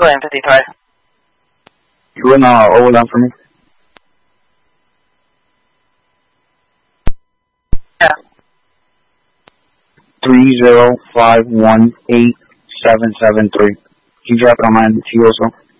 Go ahead, 55. You wouldn't hold on for me? Yeah. 305187773. Can you drop it on my end, also?